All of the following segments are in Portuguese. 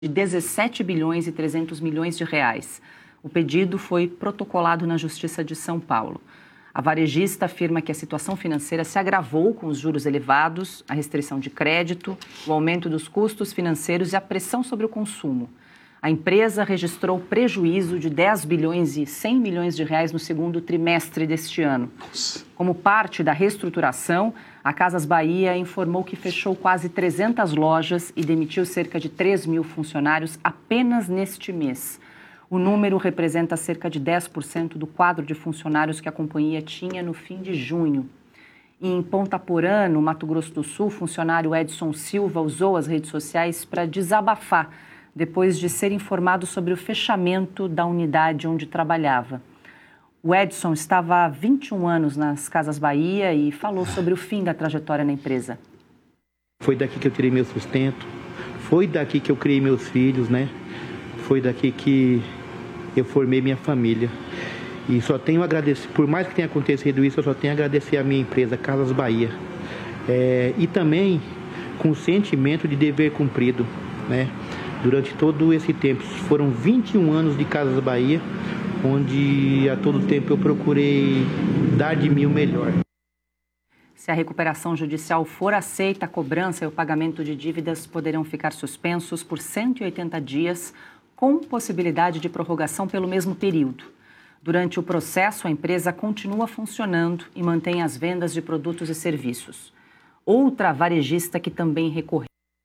de 17 bilhões e 300 milhões de reais. O pedido foi protocolado na Justiça de São Paulo. A varejista afirma que a situação financeira se agravou com os juros elevados, a restrição de crédito, o aumento dos custos financeiros e a pressão sobre o consumo. A empresa registrou prejuízo de 10 bilhões e 100 milhões de reais no segundo trimestre deste ano. Como parte da reestruturação, a Casas Bahia informou que fechou quase 300 lojas e demitiu cerca de 3 mil funcionários apenas neste mês. O número representa cerca de 10% do quadro de funcionários que a companhia tinha no fim de junho. Em Ponta Porã, no Mato Grosso do Sul, o funcionário Edson Silva usou as redes sociais para desabafar, depois de ser informado sobre o fechamento da unidade onde trabalhava. O Edson estava há 21 anos nas Casas Bahia e falou sobre o fim da trajetória na empresa. Foi daqui que eu tirei meu sustento, foi daqui que eu criei meus filhos, né? Foi daqui que eu formei minha família. E só tenho a agradecer, por mais que tenha acontecido isso, eu só tenho a agradecer a minha empresa, Casas Bahia. E também com o sentimento de dever cumprido, né? Durante todo esse tempo, foram 21 anos de Casas Bahia, onde a todo tempo eu procurei dar de mim o melhor. Se a recuperação judicial for aceita, a cobrança e o pagamento de dívidas poderão ficar suspensos por 180 dias, com possibilidade de prorrogação pelo mesmo período. Durante o processo, a empresa continua funcionando e mantém as vendas de produtos e serviços. Outra varejista que também recorreu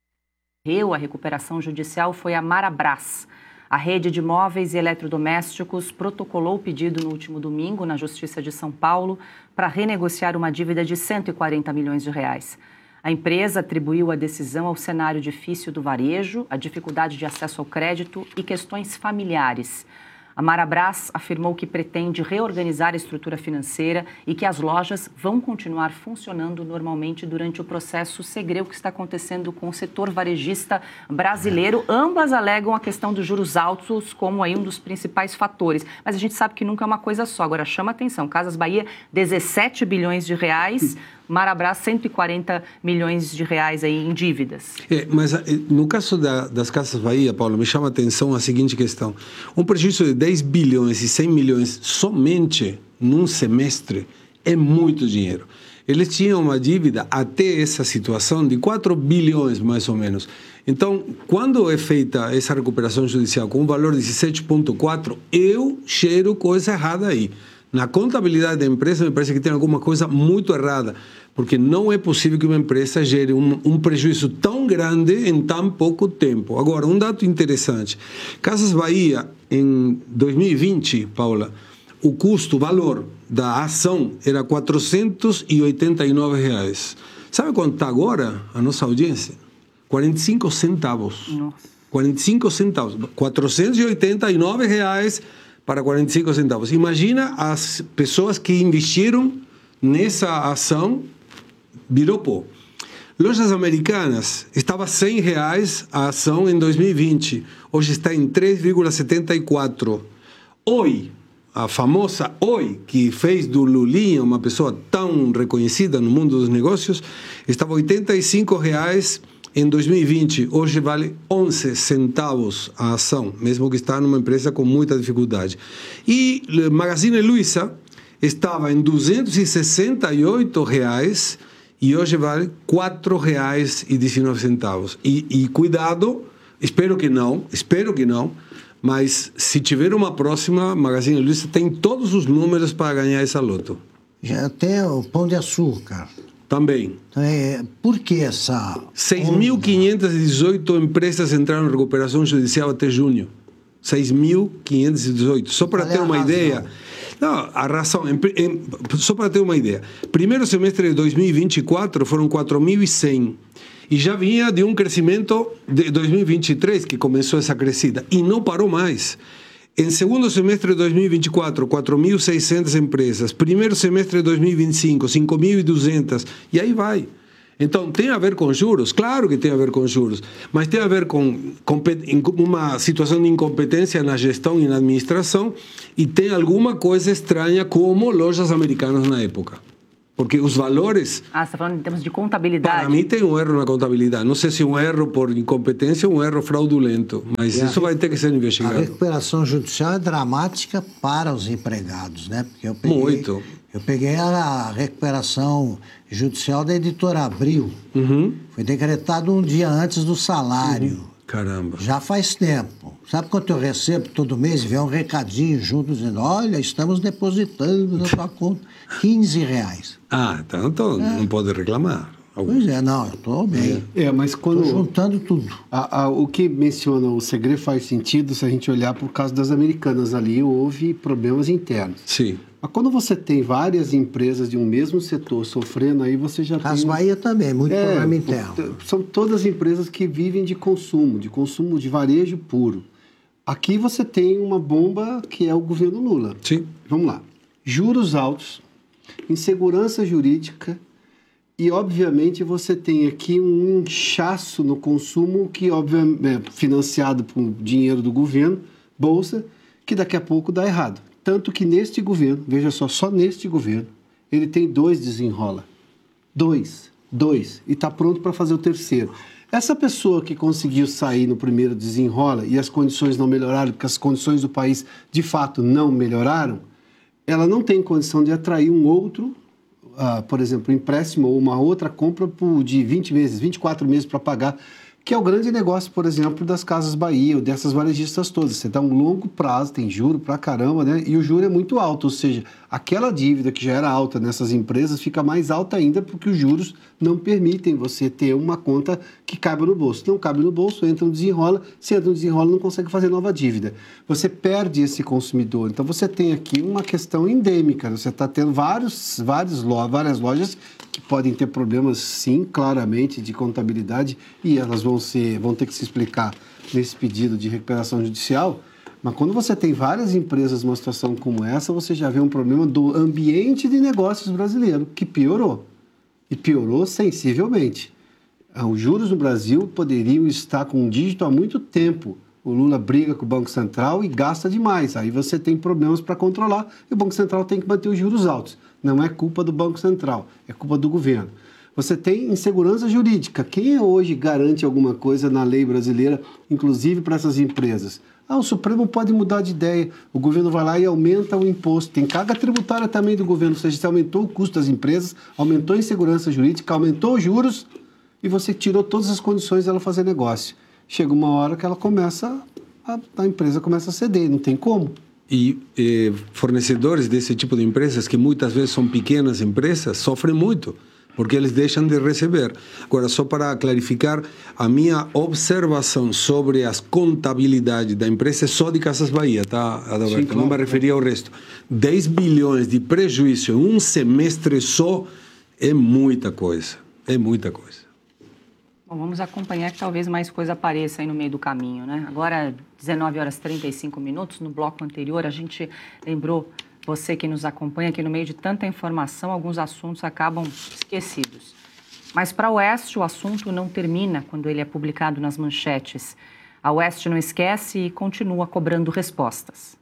à recuperação judicial foi a Marabras. A rede de móveis e eletrodomésticos protocolou o pedido no último domingo na Justiça de São Paulo para renegociar uma dívida de 140 milhões de reais. A empresa atribuiu a decisão ao cenário difícil do varejo, a dificuldade de acesso ao crédito e questões familiares. A Marabras afirmou que pretende reorganizar a estrutura financeira e que as lojas vão continuar funcionando normalmente durante o processo Segreu que está acontecendo com o setor varejista brasileiro. Ambas alegam a questão dos juros altos como aí um dos principais fatores. Mas a gente sabe que nunca é uma coisa só. Agora, chama atenção. Casas Bahia, 17 bilhões de reais. Marabras, 140 milhões de reais aí em dívidas. Mas no caso das Casas Bahia, Paulo, me chama a atenção a seguinte questão. Um prejuízo de 10 bilhões e 100 milhões somente num semestre é muito dinheiro. Eles tinham uma dívida até essa situação de 4 bilhões, mais ou menos. Então, quando é feita essa recuperação judicial com um valor de 17,4, eu cheiro coisa errada aí. Na contabilidade da empresa, me parece que tem alguma coisa muito errada, porque não é possível que uma empresa gere um prejuízo tão grande em tão pouco tempo. Agora, um dado interessante. Casas Bahia, em 2020, Paula, o custo, o valor da ação era R$ 489 reais. Sabe quanto está agora a nossa audiência? 45 centavos. Nossa. 45 centavos. R$ 489 reais para 45 centavos. Imagina as pessoas que investiram nessa ação, virou pó. Lojas Americanas, estava R$ 100 reais a ação em 2020, hoje está em 3,74. Oi, a famosa Oi, que fez do Lulinha uma pessoa tão reconhecida no mundo dos negócios, estava R$ 85 reais em 2020, hoje vale 11 centavos a ação, mesmo que está numa empresa com muita dificuldade. E Magazine Luiza estava em R$ 268 reais e hoje vale R$ 4,19. E cuidado, espero que não, mas se tiver uma próxima, Magazine Luiza tem todos os números para ganhar essa loto. Já até o Pão de Açúcar. Também. Por que essa... 6.518 empresas entraram em recuperação judicial até junho. 6.518. Só para ter uma ideia... Não, a razão... Só para ter uma ideia. Primeiro semestre de 2024 foram 4.100. E já vinha de um crescimento de 2023, que começou essa crescida. E não parou mais. Em segundo semestre de 2024, 4.600 empresas. Primeiro semestre de 2025, 5.200. E aí vai. Então, tem a ver com juros? Claro que tem a ver com juros. Mas tem a ver com uma situação de incompetência na gestão e na administração. E tem alguma coisa estranha como Lojas Americanas na época. Porque os valores... Você está falando em termos de contabilidade? Para mim tem um erro na contabilidade. Não sei se um erro por incompetência ou um erro fraudulento, mas isso vai ter que ser investigado. A recuperação judicial é dramática para os empregados, né? Porque Muito. Eu peguei a recuperação judicial da Editora Abril. Foi decretado um dia antes do salário. Caramba. Já faz tempo. Sabe quanto eu recebo todo mês? Vem um recadinho junto dizendo, olha, estamos depositando na sua conta R$15. Então não pode reclamar. Pois é, não, eu estou bem. Mas quando... Estou juntando tudo. O que menciona o segredo faz sentido se a gente olhar por causa das americanas ali, houve problemas internos. Sim. Mas quando você tem várias empresas de um mesmo setor sofrendo, aí você já tem... As Bahia também, muito problema interno. São todas empresas que vivem de consumo de varejo puro. Aqui você tem uma bomba que é o governo Lula. Sim. Vamos lá. Juros altos, insegurança jurídica e, obviamente, você tem aqui um inchaço no consumo que, obviamente, é financiado por dinheiro do governo, bolsa, que daqui a pouco dá errado. Tanto que neste governo, veja só neste governo, ele tem 2 desenrola. 2. E está pronto para fazer o terceiro. Essa pessoa que conseguiu sair no primeiro desenrola e as condições não melhoraram, porque as condições do país, de fato, não melhoraram, ela não tem condição de atrair um outro, por exemplo, um empréstimo ou uma outra compra de 20 meses, 24 meses para pagar, que é o grande negócio, por exemplo, das Casas Bahia ou dessas varejistas todas. Você dá um longo prazo, tem juro pra caramba, né? E o juro é muito alto, ou seja, aquela dívida que já era alta nessas empresas fica mais alta ainda porque os juros não permitem você ter uma conta que caiba no bolso. Não cabe no bolso, entra no desenrola, se entra no desenrola não consegue fazer nova dívida. Você perde esse consumidor. Então você tem aqui uma questão endêmica, você está tendo várias lojas que podem ter problemas, sim, claramente, de contabilidade, e elas vão ter que se explicar nesse pedido de recuperação judicial, mas quando você tem várias empresas numa situação como essa, você já vê um problema do ambiente de negócios brasileiro, que piorou, e piorou sensivelmente. Os juros no Brasil poderiam estar com um dígito há muito tempo. O Lula briga com o Banco Central e gasta demais. Aí você tem problemas para controlar e o Banco Central tem que manter os juros altos. Não é culpa do Banco Central, é culpa do governo. Você tem insegurança jurídica. Quem hoje garante alguma coisa na lei brasileira, inclusive para essas empresas? O Supremo pode mudar de ideia. O governo vai lá e aumenta o imposto. Tem carga tributária também do governo. Ou seja, você aumentou o custo das empresas, aumentou a insegurança jurídica, aumentou os juros e você tirou todas as condições dela fazer negócio. Chega uma hora que ela a empresa começa a ceder, não tem como. E fornecedores desse tipo de empresas, que muitas vezes são pequenas empresas, sofrem muito, porque eles deixam de receber. Agora, só para clarificar, a minha observação sobre as contabilidades da empresa é só de Casas Bahia, tá, Adalberto? Sim, claro. Não me referia ao resto. 10 bilhões de prejuízo em um semestre só é muita coisa, Bom, vamos acompanhar que talvez mais coisa apareça aí no meio do caminho, né? Agora, 19h35, no bloco anterior, a gente lembrou, você que nos acompanha, que no meio de tanta informação, alguns assuntos acabam esquecidos. Mas para a Oeste, o assunto não termina quando ele é publicado nas manchetes. A Oeste não esquece e continua cobrando respostas.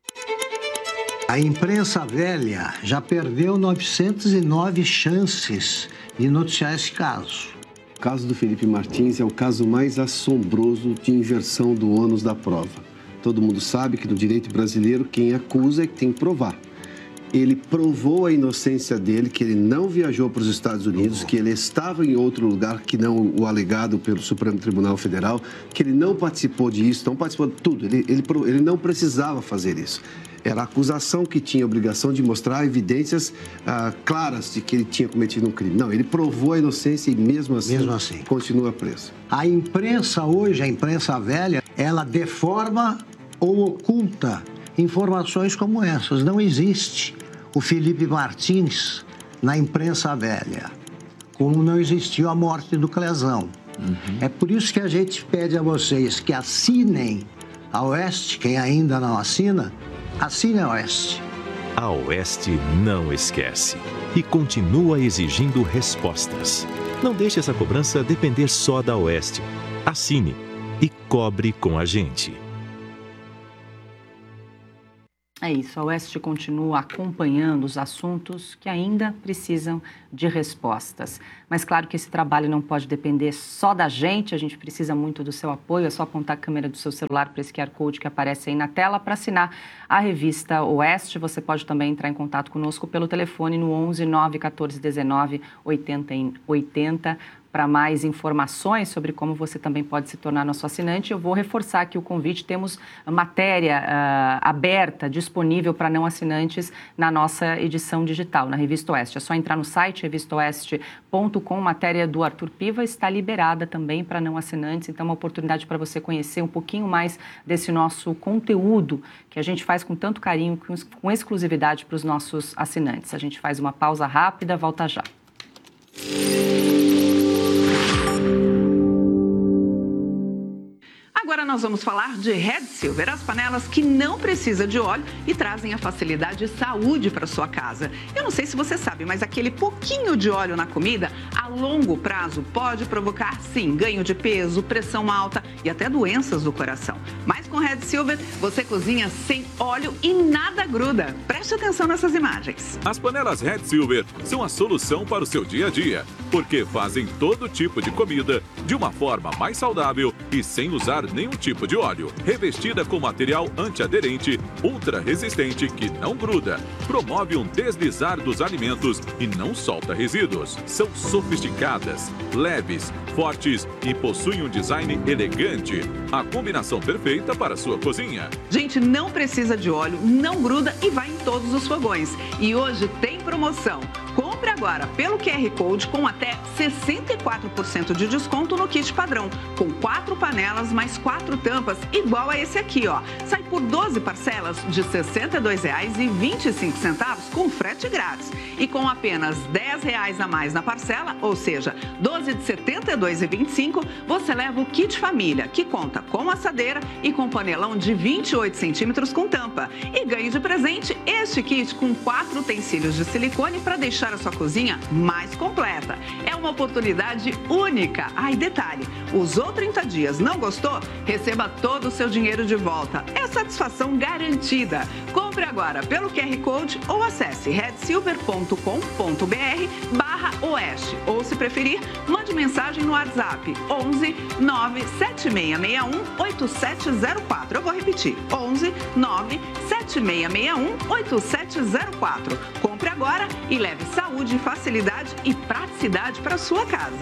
A imprensa velha já perdeu 909 chances de noticiar esse caso. O caso do Felipe Martins é o caso mais assombroso de inversão do ônus da prova. Todo mundo sabe que no direito brasileiro quem acusa é que tem que provar. Ele provou a inocência dele, que ele não viajou para os Estados Unidos, que ele estava em outro lugar que não o alegado pelo Supremo Tribunal Federal, que ele não participou disso, não participou de tudo. Ele não precisava fazer isso. Era a acusação que tinha a obrigação de mostrar evidências claras de que ele tinha cometido um crime. Não, ele provou a inocência e mesmo assim continua preso. A imprensa hoje, a imprensa velha, ela deforma ou oculta informações como essas. Não existe o Felipe Martins na imprensa velha, como não existiu a morte do Clezão. É por isso que a gente pede a vocês que assinem a Oeste, quem ainda não assina, assine a Oeste. A Oeste não esquece e continua exigindo respostas. Não deixe essa cobrança depender só da Oeste. Assine e cobre com a gente. É isso, a Oeste continua acompanhando os assuntos que ainda precisam de respostas. Mas claro que esse trabalho não pode depender só da gente, a gente precisa muito do seu apoio, é só apontar a câmera do seu celular para esse QR Code que aparece aí na tela para assinar a revista Oeste. Você pode também entrar em contato conosco pelo telefone no 11 914 19 80 80. Para mais informações sobre como você também pode se tornar nosso assinante, eu vou reforçar aqui o convite. Temos matéria aberta, disponível para não assinantes na nossa edição digital, na Revista Oeste. É só entrar no site revistaoeste.com, matéria do Arthur Piva está liberada também para não assinantes. Então, uma oportunidade para você conhecer um pouquinho mais desse nosso conteúdo que a gente faz com tanto carinho, com exclusividade para os nossos assinantes. A gente faz uma pausa rápida, volta já. Agora nós vamos falar de Red Silver, as panelas que não precisam de óleo e trazem a facilidade e saúde para sua casa. Eu não sei se você sabe, mas aquele pouquinho de óleo na comida, a longo prazo, pode provocar, sim, ganho de peso, pressão alta e até doenças do coração. Mas com Red Silver, você cozinha sem óleo e nada gruda. Preste atenção nessas imagens. As panelas Red Silver são a solução para o seu dia a dia, porque fazem todo tipo de comida de uma forma mais saudável e sem usar nenhum tipo de óleo. Revestida com material antiaderente, ultra resistente que não gruda, promove um deslizar dos alimentos e não solta resíduos. São sofisticadas, leves, fortes e possuem um design elegante. A combinação perfeita para a sua cozinha. Gente, não precisa de óleo, não gruda e vai em todos os fogões. E hoje tem promoção. Compre agora pelo QR Code com até 64% de desconto no kit padrão, com 4 panelas mais 4 tampas, igual a esse aqui, ó. Sai por 12 parcelas de R$ 62,25 com frete grátis. E com apenas R$ 10 a mais na parcela, ou seja, 12 de R$ 72,25, você leva o kit família, que conta com assadeira e com panelão de 28 centímetros com tampa. E ganhe de presente este kit com 4 utensílios de silicone para deixar a sua cozinha mais completa. É uma oportunidade única. Ah, e detalhe, usou 30 dias, não gostou? Receba todo o seu dinheiro de volta. É satisfação garantida. Compre agora pelo QR Code ou acesse redsilver.com.br/oeste. Ou, se preferir, mande mensagem no WhatsApp 11 97661 8704. Eu vou repetir, 11 97661 8704. Compre agora e leve saúde, facilidade e praticidade para sua casa.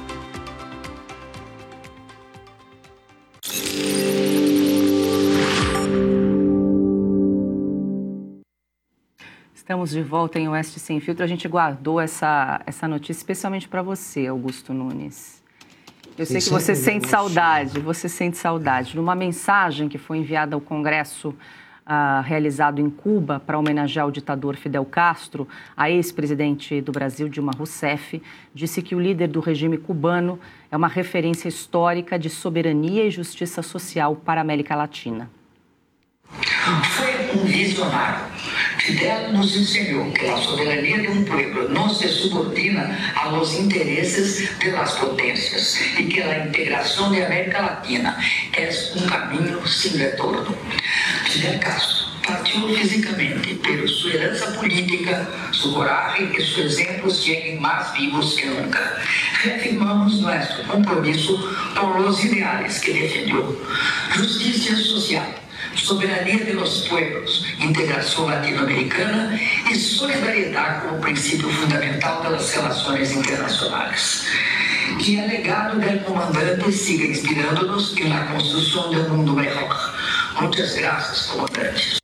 Estamos de volta em Oeste Sem Filtro. A gente guardou essa notícia especialmente para você, Augusto Nunes. Eu sei que você sente saudade. Numa mensagem que foi enviada ao Congresso realizado em Cuba para homenagear o ditador Fidel Castro, a ex-presidente do Brasil, Dilma Rousseff, disse que o líder do regime cubano é uma referência histórica de soberania e justiça social para a América Latina. Foi um visionário. Fidel nos enseñó que la soberanía de un pueblo no se subordina a los intereses de las potencias y que la integración de América Latina es un camino sin retorno. Fidel Castro partiu fisicamente, pero su heranza política, su coraje y sus ejemplos siguen más vivos que nunca. Reafirmamos nuestro compromiso con los ideales que defendió: justicia social, soberanía de los pueblos, integración latinoamericana y solidaridad como principio fundamental de las relaciones internacionales. Que el legado del comandante siga inspirándonos en la construcción de un mundo mejor. Muchas gracias, comandante.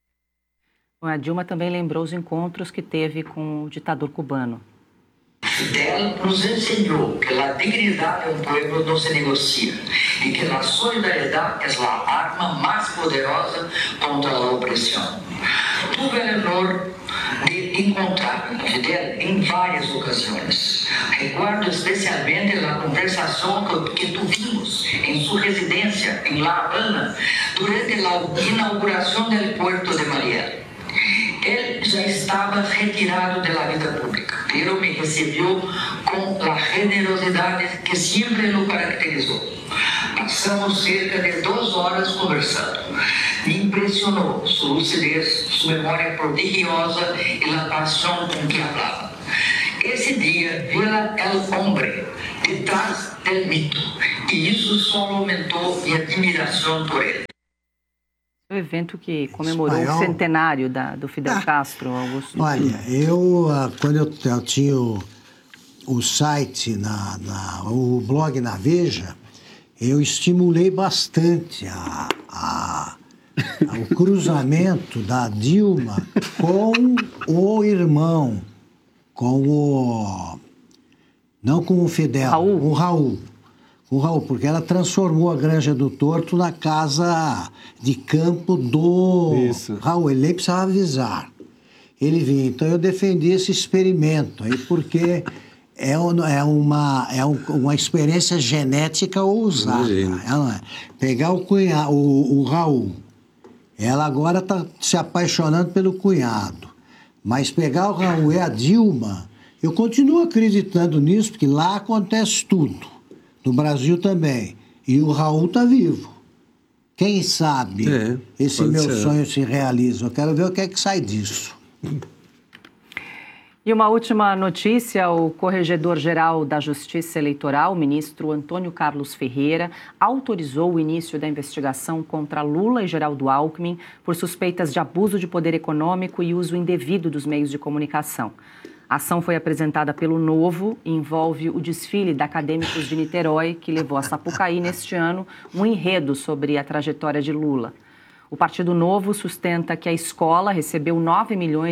A Dilma também lembrou os encontros que teve com o ditador cubano. Fidel nos enseñó que la dignidad de un pueblo no se negocia y que la solidaridad es la arma más poderosa contra la opresión. Tuve el honor de encontrar a Fidel en varias ocasiones. Recuerdo especialmente la conversación que tuvimos en su residencia en La Habana durante la inauguración del puerto de Mariel. Él ya estaba retirado de la vida pública, pero me recibió con la generosidad que siempre lo caracterizó. Pasamos cerca de 2 horas conversando. Me impresionou su lucidez, su memoria prodigiosa y la pasión con que hablaba. Ese día vi el hombre detrás del mito y eso solo aumentou minha admiração por ele. O evento que comemorou o centenário do Fidel Castro, Augusto. Olha, quando eu tinha o site, o blog na Veja, eu estimulei bastante o cruzamento da Dilma com o irmão, não com o Fidel, com o Raul. Com o Raul, porque ela transformou a Granja do Torto na casa de campo do Raul. Ele nem precisava avisar. Ele vinha. Então eu defendi esse experimento aí, porque é uma experiência genética ousada. Pegar o Raul, ela agora está se apaixonando pelo cunhado, mas pegar o Raul e a Dilma, eu continuo acreditando nisso, porque lá acontece tudo. No Brasil também. E o Raul está vivo. Quem sabe esse meu sonho se realiza. Eu quero ver o que é que sai disso. E uma última notícia, o Corregedor-Geral da Justiça Eleitoral, o ministro Antônio Carlos Ferreira, autorizou o início da investigação contra Lula e Geraldo Alckmin por suspeitas de abuso de poder econômico e uso indevido dos meios de comunicação. A ação foi apresentada pelo Novo e envolve o desfile da Acadêmicos de Niterói, que levou a Sapucaí neste ano um enredo sobre a trajetória de Lula. O Partido Novo sustenta que a escola recebeu R$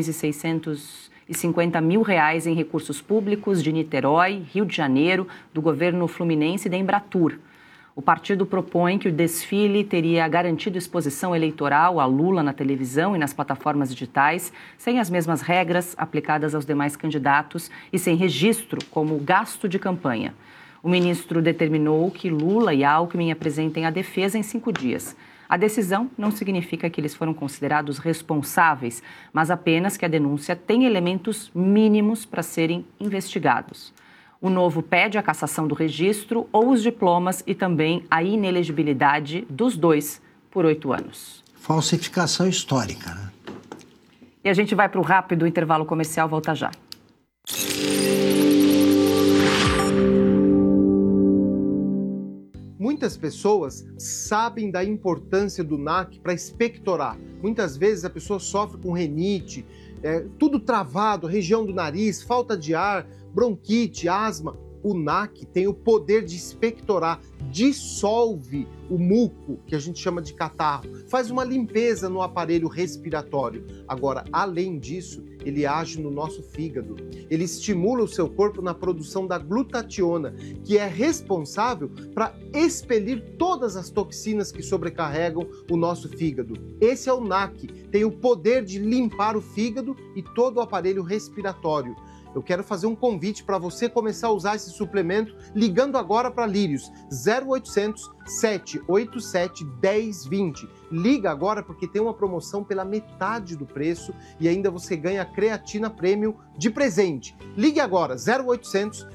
9.650.000 em recursos públicos de Niterói, Rio de Janeiro, do governo fluminense e da Embratur. O partido propõe que o desfile teria garantido exposição eleitoral a Lula na televisão e nas plataformas digitais, sem as mesmas regras aplicadas aos demais candidatos e sem registro como gasto de campanha. O ministro determinou que Lula e Alckmin apresentem a defesa em 5 dias. A decisão não significa que eles foram considerados responsáveis, mas apenas que a denúncia tem elementos mínimos para serem investigados. O Novo pede a cassação do registro ou os diplomas e também a inelegibilidade dos dois por 8 anos. Falsificação histórica, né? E a gente vai para o rápido intervalo comercial, volta já. Muitas pessoas sabem da importância do NAC para expectorar. Muitas vezes a pessoa sofre com rinite, tudo travado, região do nariz, falta de ar, bronquite, asma. O NAC tem o poder de expectorar, dissolve o muco, que a gente chama de catarro, faz uma limpeza no aparelho respiratório. Agora, além disso, ele age no nosso fígado. Ele estimula o seu corpo na produção da glutationa, que é responsável para expelir todas as toxinas que sobrecarregam o nosso fígado. Esse é o NAC, tem o poder de limpar o fígado e todo o aparelho respiratório. Eu quero fazer um convite para você começar a usar esse suplemento ligando agora para Lírios, 0800 787 1020. Liga agora porque tem uma promoção pela metade do preço e ainda você ganha a creatina premium de presente. Ligue agora, 0800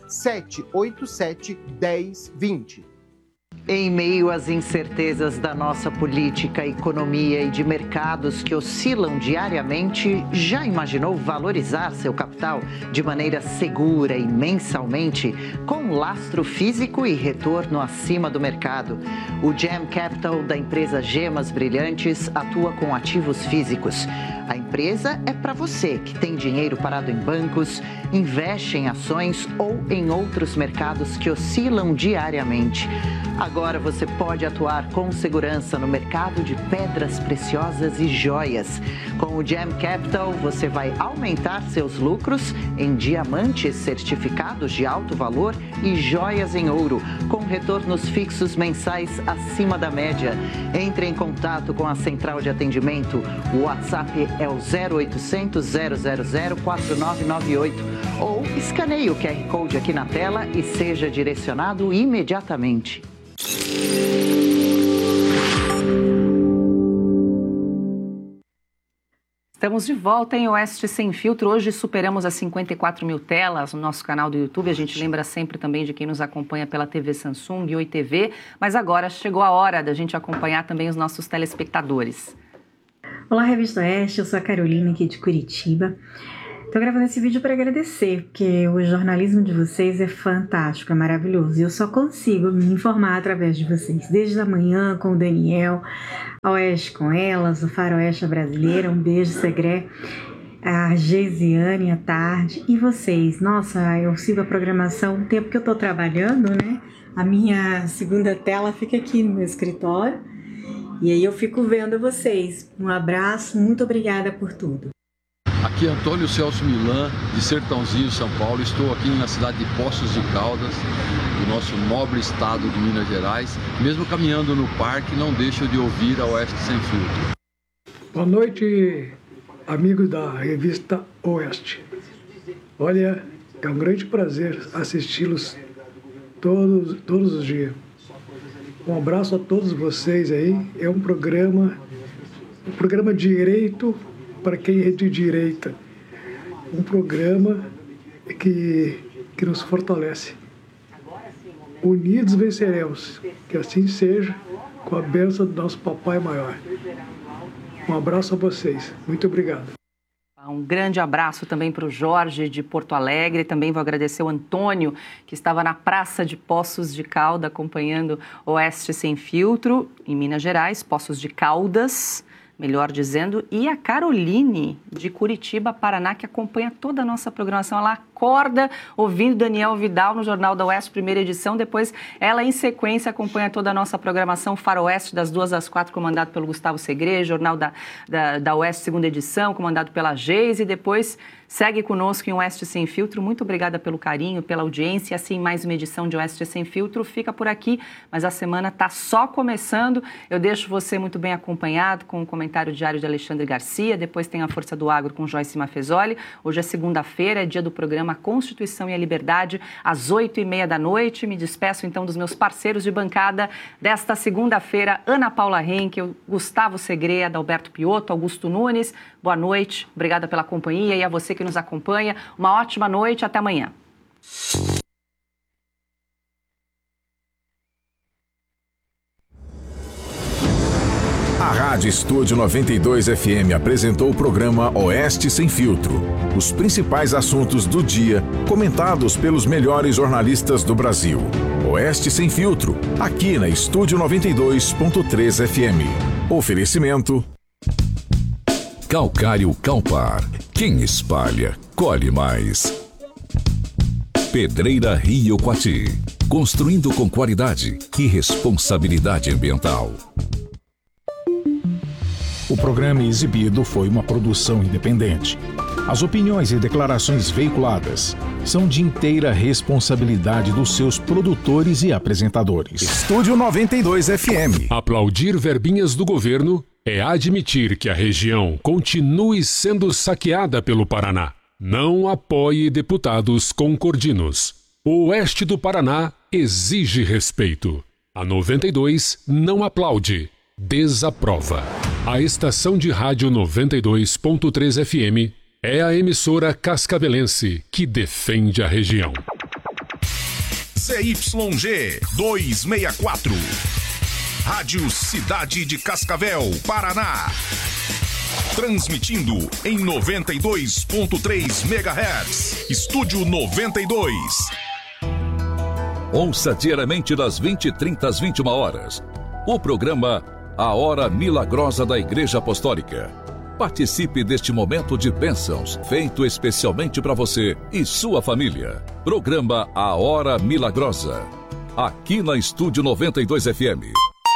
787 1020. Em meio às incertezas da nossa política, economia e de mercados que oscilam diariamente, já imaginou valorizar seu capital de maneira segura e mensalmente, com lastro físico e retorno acima do mercado? O Gem Capital da empresa Gemas Brilhantes atua com ativos físicos. A empresa é para você que tem dinheiro parado em bancos, investe em ações ou em outros mercados que oscilam diariamente. Agora você pode atuar com segurança no mercado de pedras preciosas e joias. Com o Gem Capital, você vai aumentar seus lucros em diamantes certificados de alto valor e joias em ouro, com retornos fixos mensais acima da média. Entre em contato com a central de atendimento. O WhatsApp é o 0800 000 4998 ou escaneie o QR Code aqui na tela e seja direcionado imediatamente. Estamos de volta em Oeste Sem Filtro. Hoje superamos as 54 mil telas no nosso canal do YouTube. A gente lembra sempre também de quem nos acompanha pela TV Samsung e Oi TV. Mas agora chegou a hora da gente acompanhar também os nossos telespectadores. Olá, Revista Oeste, eu sou a Carolina aqui de Curitiba. Estou gravando esse vídeo para agradecer, porque o jornalismo de vocês é fantástico, é maravilhoso. E eu só consigo me informar através de vocês. Desde a manhã com o Daniel, a Oeste com elas, o Faroeste Brasileira, um beijo, Segré, a Geisiane à tarde. E vocês, nossa, eu sigo a programação o tempo que eu estou trabalhando, né? A minha segunda tela fica aqui no meu escritório. E aí eu fico vendo vocês. Um abraço, muito obrigada por tudo. Aqui é Antônio Celso Milan, de Sertãozinho, São Paulo. Estou aqui na cidade de Poços de Caldas, do nosso nobre estado de Minas Gerais. Mesmo caminhando no parque, não deixo de ouvir a Oeste Sem Filtro. Boa noite, amigos da Revista Oeste. Olha, é um grande prazer assisti-los todos os dias. Um abraço a todos vocês aí. É um programa direito para quem é de direita. Um programa que nos fortalece. Unidos venceremos. Que assim seja, com a bênção do nosso Papai Maior. Um abraço a vocês. Muito obrigado. Um grande abraço também para o Jorge de Porto Alegre. Também vou agradecer o Antônio, que estava na Praça de Poços de Caldas, acompanhando Oeste Sem Filtro, em Minas Gerais, Poços de Caldas, melhor dizendo, e a Caroline, de Curitiba, Paraná, que acompanha toda a nossa programação. Ela acorda ouvindo Daniel Vidal no Jornal da Oeste, primeira edição. Depois, ela, em sequência, acompanha toda a nossa programação Faroeste, das 2 às 4, comandado pelo Gustavo Segre, Jornal da Oeste, segunda edição, comandado pela Geise. E depois, segue conosco em Oeste Sem Filtro. Muito obrigada pelo carinho, pela audiência. Assim, mais uma edição de Oeste Sem Filtro fica por aqui, mas a semana está só começando. Eu deixo você muito bem acompanhado com o comentário diário de Alexandre Garcia. Depois tem a Força do Agro com Joyce Mafezoli. Hoje é segunda-feira, é dia do programa Constituição e a Liberdade, às 8h30 da noite. Me despeço, então, dos meus parceiros de bancada desta segunda-feira, Ana Paula Henkel, Gustavo Segre, Adalberto Piotto, Augusto Nunes. Boa noite, obrigada pela companhia, e a você que nos acompanha, uma ótima noite, até amanhã. A Rádio Estúdio 92 FM apresentou o programa Oeste Sem Filtro. Os principais assuntos do dia, comentados pelos melhores jornalistas do Brasil. Oeste Sem Filtro, aqui na Estúdio 92.3 FM. Oferecimento... Calcário Calpar. Quem espalha, colhe mais. Pedreira Rio Quati. Construindo com qualidade e responsabilidade ambiental. O programa exibido foi uma produção independente. As opiniões e declarações veiculadas são de inteira responsabilidade dos seus produtores e apresentadores. Estúdio 92 FM. Aplaudir verbinhas do governo é admitir que a região continue sendo saqueada pelo Paraná. Não apoie deputados concordinos. O Oeste do Paraná exige respeito. A 92 não aplaude, desaprova. A estação de rádio 92.3 FM é a emissora cascavelense que defende a região. CYG 264. Rádio Cidade de Cascavel, Paraná. Transmitindo em 92.3 MHz. Estúdio 92. Ouça diariamente das 20h30 às 21h. O programa A Hora Milagrosa da Igreja Apostólica. Participe deste momento de bênçãos, feito especialmente para você e sua família. Programa A Hora Milagrosa. Aqui na Estúdio 92 FM.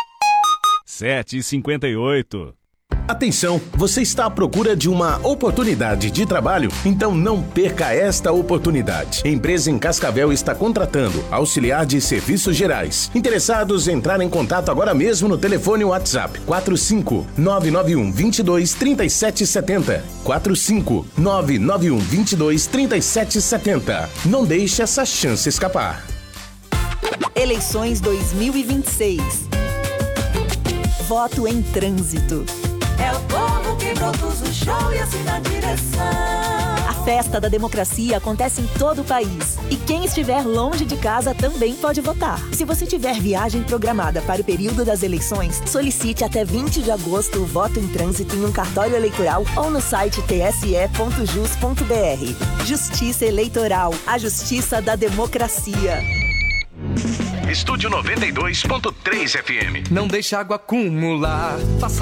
7h58. Atenção, você está à procura de uma oportunidade de trabalho? Então não perca esta oportunidade. A empresa em Cascavel está contratando auxiliar de serviços gerais. Interessados, entrar em contato agora mesmo no telefone WhatsApp 45991223770. 45991223770. Não deixe essa chance escapar. Eleições 2026. Voto em trânsito. É o povo que produz o show e assim na direção. festa da democracia acontece em todo o país. E quem estiver longe de casa também pode votar. Se você tiver viagem programada para o período das eleições, solicite até 20 de agosto o voto em trânsito em um cartório eleitoral ou no site tse.jus.br. Justiça Eleitoral, a justiça da democracia. Estúdio 92.3 FM. Não deixa água acumular.